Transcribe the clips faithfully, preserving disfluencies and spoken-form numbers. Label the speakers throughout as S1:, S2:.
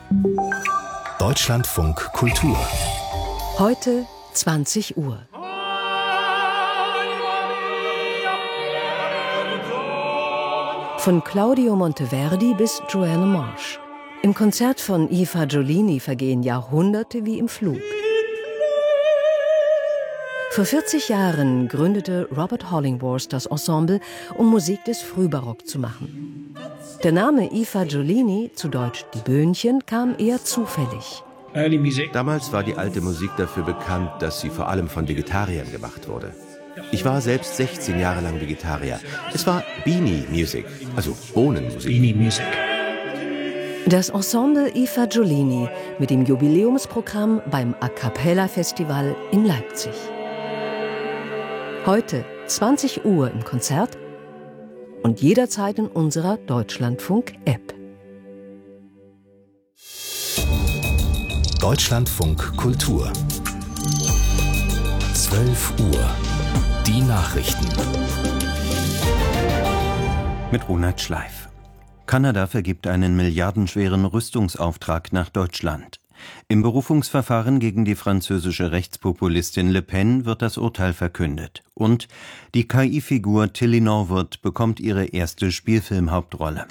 S1: Deutschlandfunk Kultur.
S2: Heute zwanzig Uhr. Von Claudio Monteverdi bis Joanna Marsh. Im Konzert von I Fagiolini vergehen Jahrhunderte wie im Flug. Vor vierzig Jahren gründete Robert Hollingworth das Ensemble, um Musik des Frühbarock zu machen. Der Name I Fagiolini, zu Deutsch die Böhnchen, kam eher zufällig.
S3: Damals war die alte Musik dafür bekannt, dass sie vor allem von Vegetariern gemacht wurde. Ich war selbst sechzehn Jahre lang Vegetarier. Es war Beanie Music, also Bohnenmusik. Beanie Music.
S2: Das Ensemble I Fagiolini mit dem Jubiläumsprogramm beim A Cappella Festival in Leipzig. Heute zwanzig Uhr im Konzert und jederzeit in unserer Deutschlandfunk-App.
S1: Deutschlandfunk Kultur. zwölf Uhr. Die Nachrichten.
S4: Mit Ronald Schleif. Kanada vergibt einen milliardenschweren Rüstungsauftrag nach Deutschland. Im Berufungsverfahren gegen die französische Rechtspopulistin Le Pen wird das Urteil verkündet. Und die K I-Figur Tilly Norwood bekommt ihre erste Spielfilmhauptrolle.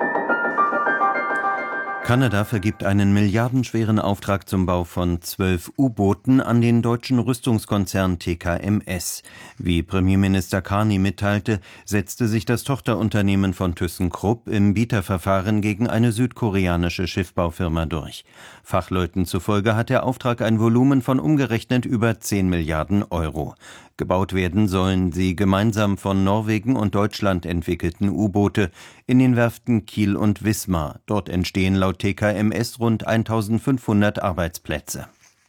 S4: Kanada vergibt einen milliardenschweren Auftrag zum Bau von zwölf U-Booten an den deutschen Rüstungskonzern T K M S. Wie Premierminister Carney mitteilte, setzte sich das Tochterunternehmen von ThyssenKrupp im Bieterverfahren gegen eine südkoreanische Schiffbaufirma durch. Fachleuten zufolge hat der Auftrag ein Volumen von umgerechnet über zehn Milliarden Euro. Gebaut werden sollen die gemeinsam von Norwegen und Deutschland entwickelten U-Boote in den Werften Kiel und Wismar. Dort entstehen laut T K M S rund eintausendfünfhundert Arbeitsplätze.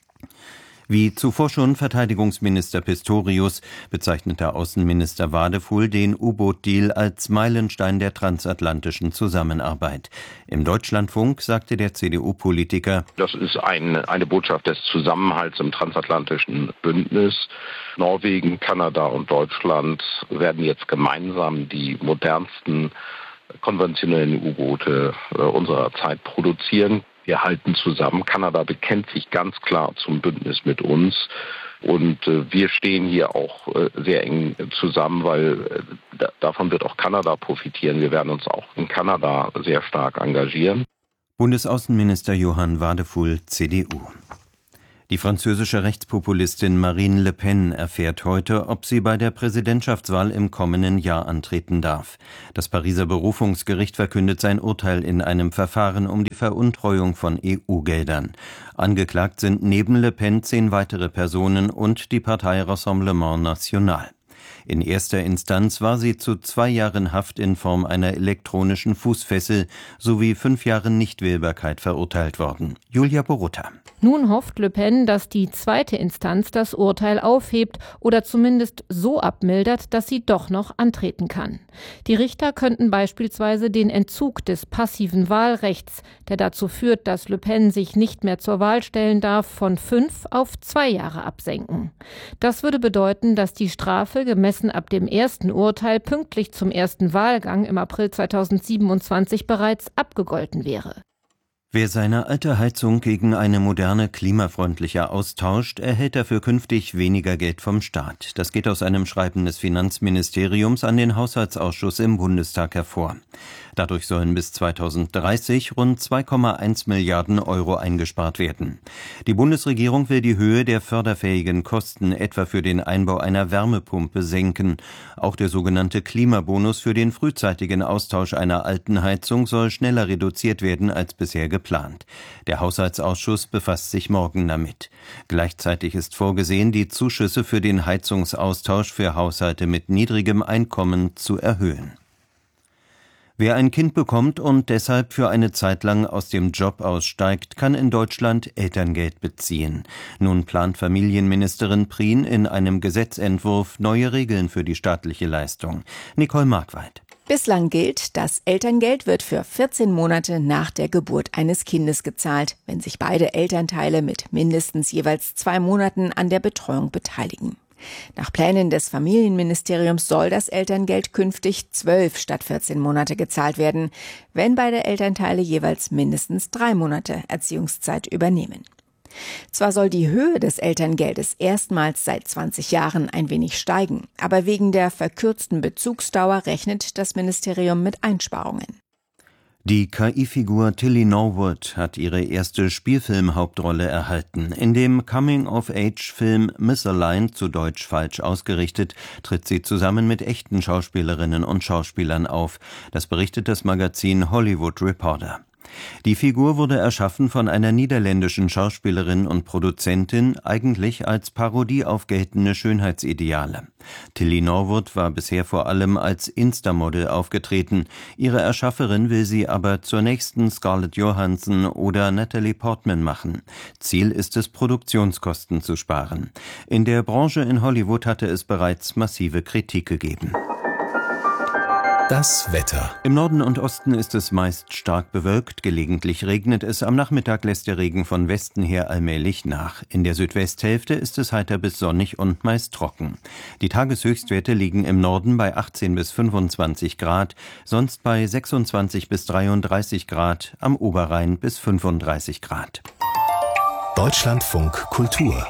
S4: Wie zuvor schon Verteidigungsminister Pistorius bezeichnete Außenminister Wadefuhl den U-Boot-Deal als Meilenstein der transatlantischen Zusammenarbeit. Im Deutschlandfunk sagte der C D U-Politiker:
S5: Das ist eine, eine Botschaft des Zusammenhalts im transatlantischen Bündnis. Norwegen, Kanada und Deutschland werden jetzt gemeinsam die modernsten konventionellen U-Boote äh, unserer Zeit produzieren. Wir halten zusammen. Kanada bekennt sich ganz klar zum Bündnis mit uns. Und äh, wir stehen hier auch äh, sehr eng zusammen, weil äh, da, davon wird auch Kanada profitieren. Wir werden uns auch in Kanada sehr stark engagieren.
S4: Bundesaußenminister Johann Wadefuhl, C D U. Die französische Rechtspopulistin Marine Le Pen erfährt heute, ob sie bei der Präsidentschaftswahl im kommenden Jahr antreten darf. Das Pariser Berufungsgericht verkündet sein Urteil in einem Verfahren um die Veruntreuung von E U-Geldern. Angeklagt sind neben Le Pen zehn weitere Personen und die Partei Rassemblement National. In erster Instanz war sie zu zwei Jahren Haft in Form einer elektronischen Fußfessel sowie fünf Jahren Nichtwählbarkeit verurteilt worden. Julia Borutta.
S6: Nun hofft Le Pen, dass die zweite Instanz das Urteil aufhebt oder zumindest so abmildert, dass sie doch noch antreten kann. Die Richter könnten beispielsweise den Entzug des passiven Wahlrechts, der dazu führt, dass Le Pen sich nicht mehr zur Wahl stellen darf, von fünf auf zwei Jahre absenken. Das würde bedeuten, dass die Strafe gemessen ab dem ersten Urteil pünktlich zum ersten Wahlgang im April zweitausendsiebenundzwanzig bereits abgegolten wäre.
S4: Wer seine alte Heizung gegen eine moderne, klimafreundliche austauscht, erhält dafür künftig weniger Geld vom Staat. Das geht aus einem Schreiben des Finanzministeriums an den Haushaltsausschuss im Bundestag hervor. Dadurch sollen bis zweitausenddreißig rund zwei Komma eins Milliarden Euro eingespart werden. Die Bundesregierung will die Höhe der förderfähigen Kosten etwa für den Einbau einer Wärmepumpe senken. Auch der sogenannte Klimabonus für den frühzeitigen Austausch einer alten Heizung soll schneller reduziert werden als bisher geplant. Der Haushaltsausschuss befasst sich morgen damit. Gleichzeitig ist vorgesehen, die Zuschüsse für den Heizungsaustausch für Haushalte mit niedrigem Einkommen zu erhöhen. Wer ein Kind bekommt und deshalb für eine Zeit lang aus dem Job aussteigt, kann in Deutschland Elterngeld beziehen. Nun plant Familienministerin Prien in einem Gesetzentwurf neue Regeln für die staatliche Leistung. Nicole Markwald.
S7: Bislang gilt, das Elterngeld wird für vierzehn Monate nach der Geburt eines Kindes gezahlt, wenn sich beide Elternteile mit mindestens jeweils zwei Monaten an der Betreuung beteiligen. Nach Plänen des Familienministeriums soll das Elterngeld künftig zwölf statt vierzehn Monate gezahlt werden, wenn beide Elternteile jeweils mindestens drei Monate Erziehungszeit übernehmen. Zwar soll die Höhe des Elterngeldes erstmals seit zwanzig Jahren ein wenig steigen, aber wegen der verkürzten Bezugsdauer rechnet das Ministerium mit Einsparungen.
S4: Die K I-Figur Tilly Norwood hat ihre erste Spielfilm-Hauptrolle erhalten. In dem Coming-of-Age-Film Misaligned, zu Deutsch falsch ausgerichtet, tritt sie zusammen mit echten Schauspielerinnen und Schauspielern auf. Das berichtet das Magazin Hollywood Reporter. Die Figur wurde erschaffen von einer niederländischen Schauspielerin und Produzentin, eigentlich als Parodie auf geltende Schönheitsideale. Tilly Norwood war bisher vor allem als Instamodel aufgetreten. Ihre Erschafferin will sie aber zur nächsten Scarlett Johansson oder Natalie Portman machen. Ziel ist es, Produktionskosten zu sparen. In der Branche in Hollywood hatte es bereits massive Kritik gegeben.
S1: Das Wetter.
S4: Im Norden und Osten ist es meist stark bewölkt, gelegentlich regnet es, am Nachmittag lässt der Regen von Westen her allmählich nach. In der Südwesthälfte ist es heiter bis sonnig und meist trocken. Die Tageshöchstwerte liegen im Norden bei achtzehn bis fünfundzwanzig Grad, sonst bei sechsundzwanzig bis dreiunddreißig Grad, am Oberrhein bis fünfunddreißig Grad.
S1: Deutschlandfunk Kultur.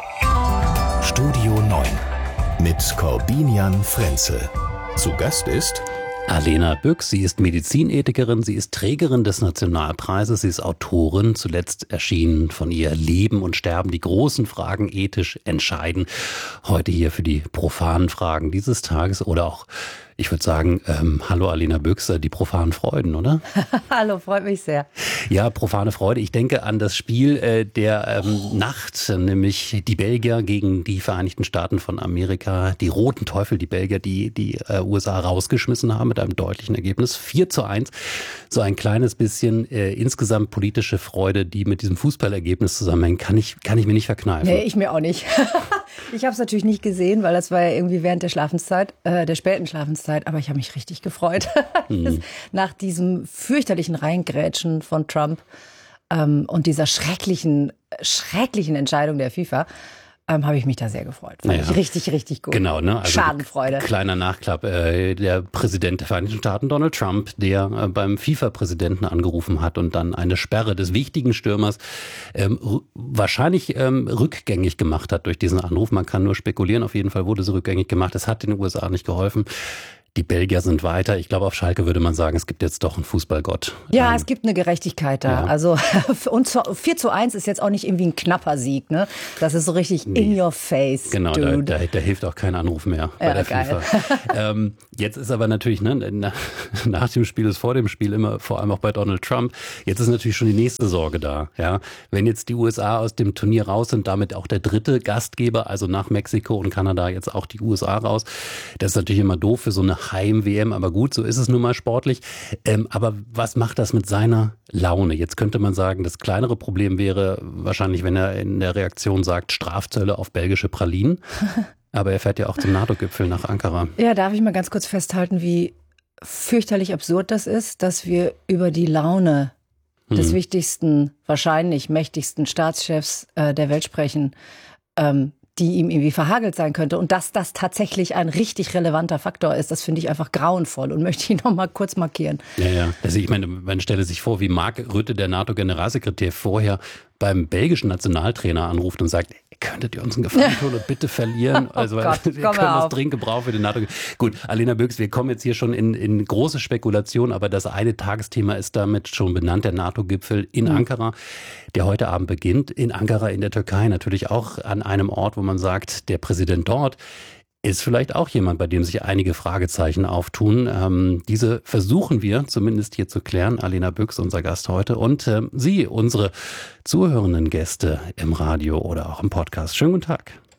S1: Studio neun mit Corbinian Frenzel. Zu Gast ist
S8: Alena Büchs, sie ist Medizinethikerin, sie ist Trägerin des Nationalpreises, sie ist Autorin, zuletzt erschienen von ihr Leben und Sterben, die großen Fragen ethisch entscheiden. Heute hier für die profanen Fragen dieses Tages oder auch, ich würde sagen, ähm, hallo Alena Büchs, die profanen Freuden, oder?
S9: Hallo, freut mich sehr.
S8: Ja, profane Freude. Ich denke an das Spiel äh, der ähm, Nacht, nämlich die Belgier gegen die Vereinigten Staaten von Amerika. Die roten Teufel, die Belgier, die die äh, U S A rausgeschmissen haben mit einem deutlichen Ergebnis. vier zu eins. So ein kleines bisschen äh, insgesamt politische Freude, die mit diesem Fußballergebnis zusammenhängt, kann ich, kann ich mir nicht verkneifen.
S9: Nee, ich mir auch nicht. Ich habe es natürlich nicht gesehen, weil das war ja irgendwie während der Schlafenszeit, äh, der späten Schlafenszeit. Aber ich habe mich richtig gefreut. Mhm. Nach diesem fürchterlichen Reingrätschen von Trump ähm, und dieser schrecklichen, schrecklichen Entscheidung der FIFA, ähm, habe ich mich da sehr gefreut. Fand naja. ich richtig, richtig gut.
S8: Genau, ne? Also
S9: Schadenfreude.
S8: Kleiner Nachklapp. Äh, der Präsident der Vereinigten Staaten, Donald Trump, der äh, beim FIFA-Präsidenten angerufen hat und dann eine Sperre des wichtigen Stürmers ähm, r- wahrscheinlich ähm, rückgängig gemacht hat durch diesen Anruf. Man kann nur spekulieren. Auf jeden Fall wurde sie rückgängig gemacht. Es hat den U S A nicht geholfen. Die Belgier sind weiter. Ich glaube, auf Schalke würde man sagen, es gibt jetzt doch einen Fußballgott.
S9: Ja,
S8: ähm,
S9: es gibt eine Gerechtigkeit da. Ja. Also und vier zu eins ist jetzt auch nicht irgendwie ein knapper Sieg. Ne? Das ist so richtig nee. in your face,
S8: Genau,
S9: dude.
S8: da, da, da hilft auch kein Anruf mehr bei
S9: ja,
S8: der
S9: geil.
S8: FIFA. ähm, jetzt ist aber natürlich, ne, nach, nach dem Spiel ist vor dem Spiel immer, vor allem auch bei Donald Trump, jetzt ist natürlich schon die nächste Sorge da. Ja? Wenn jetzt die U S A aus dem Turnier raus sind, damit auch der dritte Gastgeber, also nach Mexiko und Kanada jetzt auch die U S A raus, das ist natürlich immer doof für so eine Heim-W M, aber gut, so ist es nun mal sportlich. Ähm, aber was macht das mit seiner Laune? Jetzt könnte man sagen, das kleinere Problem wäre wahrscheinlich, wenn er in der Reaktion sagt, Strafzölle auf belgische Pralinen. Aber er fährt ja auch zum NATO-Gipfel nach Ankara.
S9: Ja, darf ich mal ganz kurz festhalten, wie fürchterlich absurd das ist, dass wir über die Laune hm. des wichtigsten, wahrscheinlich mächtigsten Staatschefs äh, der Welt sprechen, ähm, die ihm irgendwie verhagelt sein könnte. Und dass das tatsächlich ein richtig relevanter Faktor ist, das finde ich einfach grauenvoll und möchte ich noch mal kurz markieren.
S8: Ja, ja. Also ich meine, man stelle sich vor, wie Mark Rutte, der NATO-Generalsekretär, vorher beim belgischen Nationaltrainer anruft und sagt, könntet ihr uns einen Gefallen tun und bitte verlieren? Also oh Gott, wir können das dringend gebrauchen für den NATO. Gut, Alena Büchs, wir kommen jetzt hier schon in, in große Spekulationen, aber das eine Tagesthema ist damit schon benannt, der NATO-Gipfel in mhm. Ankara, der heute Abend beginnt. In Ankara in der Türkei, natürlich auch an einem Ort, wo man sagt, der Präsident dort ist vielleicht auch jemand, bei dem sich einige Fragezeichen auftun. Ähm, diese versuchen wir zumindest hier zu klären. Alena Büchs, unser Gast heute, und äh, Sie, unsere zuhörenden Gäste im Radio oder auch im Podcast. Schönen guten Tag.